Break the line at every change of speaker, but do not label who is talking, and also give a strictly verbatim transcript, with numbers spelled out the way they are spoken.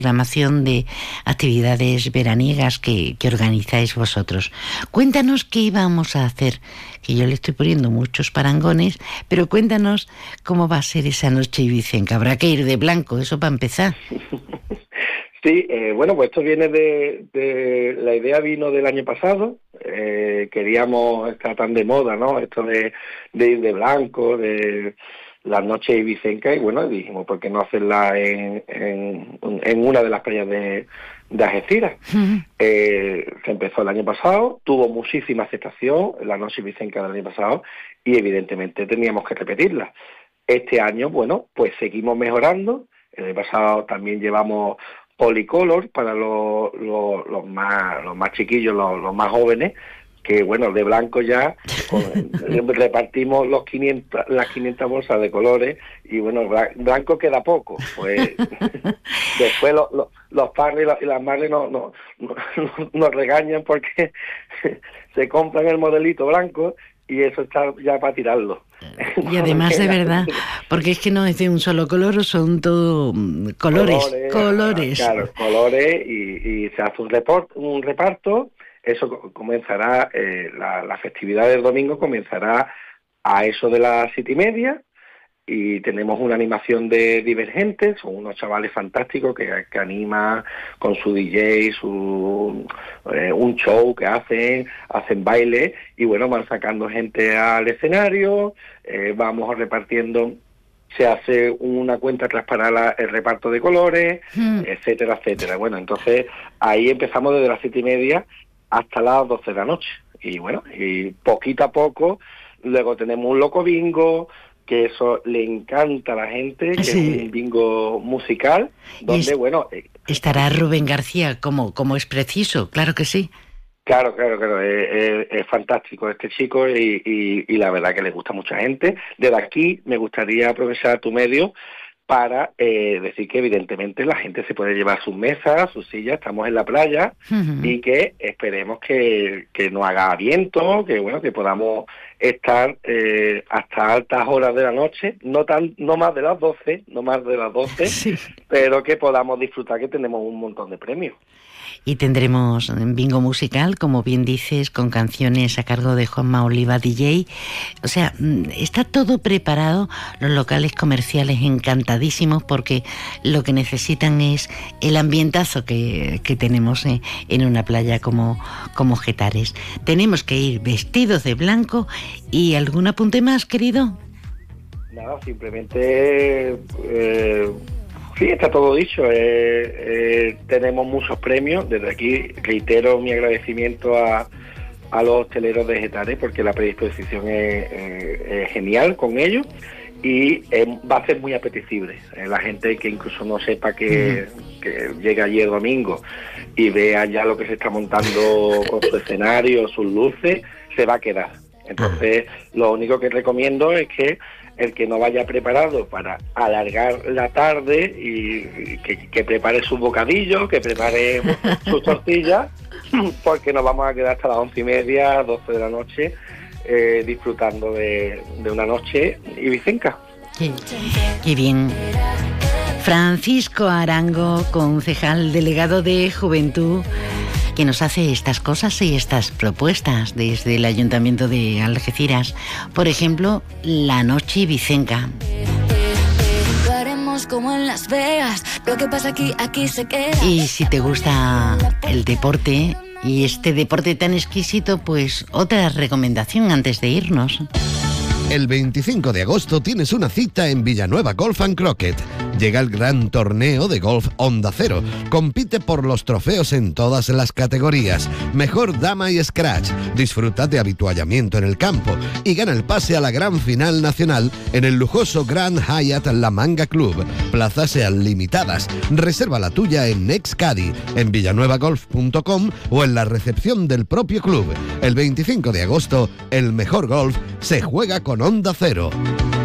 programación de actividades veraniegas que, que organizáis vosotros. Cuéntanos qué íbamos a hacer, que yo le estoy poniendo muchos parangones, pero cuéntanos cómo va a ser esa noche ibicenca. Habrá que ir de blanco, eso para empezar.
Sí, eh, bueno, pues esto viene de, de... La idea vino del año pasado. Eh, queríamos, estar tan de moda, ¿no? Esto de, de ir de blanco, de las noches ibicencas, y bueno, dijimos, ¿por qué no hacerla en, en, en una de las playas de, de Algeciras? Uh-huh. Eh, se empezó el año pasado, tuvo muchísima aceptación, la noche ibicenca del año pasado, y evidentemente teníamos que repetirla. Este año, bueno, pues seguimos mejorando. El año pasado también llevamos Polycolor para los, los, los más los más chiquillos, los, los más jóvenes, que bueno, de blanco ya con, repartimos los quinientos, las quinientas bolsas de colores, y bueno, blanco queda poco, pues después lo, lo, los padres y las madres nos no, no, no, nos regañan porque se compran el modelito blanco y eso está ya para tirarlo.
Y además de verdad, porque es que no es de un solo color, son todo colores, colores. colores.
Claro, colores, y, y se hace un, report, un reparto. Eso comenzará, eh, la, la festividad del domingo comenzará a eso de las siete y media, y tenemos una animación de Divergentes, son unos chavales fantásticos que, que animan con su D J, su eh, un show que hacen, hacen baile, y bueno, van sacando gente al escenario, eh, vamos repartiendo, se hace una cuenta atrás para la, el reparto de colores, mm. etcétera, etcétera. Bueno, entonces ahí empezamos desde las siete y media hasta las doce de la noche, y bueno, y poquito a poco, luego tenemos un loco bingo, que eso le encanta a la gente, que sí. Es un bingo musical, donde,
es,
bueno...
Estará Rubén García, como, como es preciso, claro que sí.
Claro, claro, claro, es, es, es fantástico este chico, y, y, y la verdad que le gusta a mucha gente. Desde aquí me gustaría aprovechar tu medio para eh, decir que evidentemente la gente se puede llevar sus mesas, sus sillas, estamos en la playa, uh-huh. y que esperemos que, que no haga viento, que bueno, que podamos estar eh, hasta altas horas de la noche, no tan, no más de las doce, no más de las doce, sí. Pero que podamos disfrutar, que tenemos un montón de premios.
Y tendremos bingo musical, como bien dices, con canciones a cargo de Juanma Oliva D J. O sea, está todo preparado, los locales comerciales encantadísimos, porque lo que necesitan es el ambientazo que, que tenemos en, en una playa como, como Getares. Tenemos que ir vestidos de blanco. ¿Y algún apunte más, querido?
Nada, simplemente... Eh... Sí, está todo dicho. Eh, eh, tenemos muchos premios. Desde aquí reitero mi agradecimiento a, a los hosteleros de Getares, porque la predisposición es, eh, es genial con ellos, y eh, va a ser muy apetecible. Eh, la gente que incluso no sepa que, que llega ayer domingo y vea ya lo que se está montando con su escenario, sus luces, se va a quedar. Entonces, lo único que recomiendo es que el que no vaya preparado para alargar la tarde, y, y que, que prepare sus bocadillos, que prepare sus tortillas, porque nos vamos a quedar hasta las once y media, doce de la noche, eh, disfrutando de, de una noche ibicenca.
Qué, qué bien. Francisco Arango, concejal delegado de Juventud, que nos hace estas cosas y estas propuestas desde el Ayuntamiento de Algeciras. Por ejemplo, la noche ibicenca.
Como en Las Vegas, lo que pasa aquí, aquí se queda.
Y si te gusta el deporte, y este deporte tan exquisito, pues otra recomendación antes de irnos.
El veinticinco de agosto tienes una cita en Villanueva Golf and Croquet. Llega el gran torneo de golf Onda Cero. Compite por los trofeos en todas las categorías. Mejor dama y scratch. Disfruta de habituallamiento en el campo y gana el pase a la gran final nacional en el lujoso Grand Hyatt La Manga Club. Plazas sean limitadas. Reserva la tuya en Nexcadi, en villanueva golf punto com o en la recepción del propio club. El veinticinco de agosto, el mejor golf se juega con Onda Cero.